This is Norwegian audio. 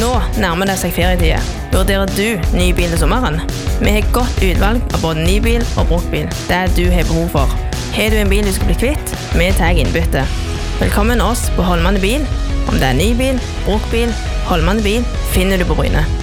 Nå nærmer det seg ferietid. Vurderer du ny bil til sommeren? Vi har et godt utvalg av både ny bil og bruktbil. Det du har behov for. Har du en bil du skal bli kvitt? Vi tar innbytte. Velkommen oss på Holmane Bil. Om det er ny bil, bruktbil, Holmane Bil finner du på Bryne.